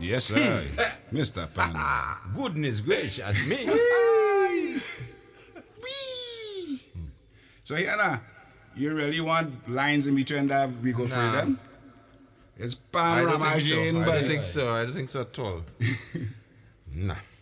Yes, sir. Mr. Panda. Goodness gracious me. Wee. So, Yana, you really want lines in between that we go Nah. freedom? It's I don't panorama think so. Jane, I but don't think so. I don't think so at all. Nah.